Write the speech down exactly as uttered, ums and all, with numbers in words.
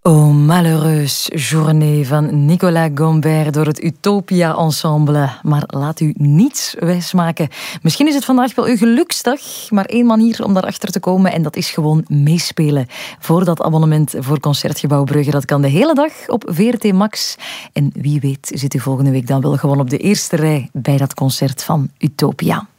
Oh, malheureuse journée van Nicolas Gombert door het Utopia Ensemble. Maar laat u niets wijsmaken. Misschien is het vandaag wel uw geluksdag, maar één manier om daarachter te komen en dat is gewoon meespelen. Voor dat abonnement voor Concertgebouw Brugge, dat kan de hele dag op V R T Max. En wie weet zit u volgende week dan wel gewoon op de eerste rij bij dat concert van Utopia.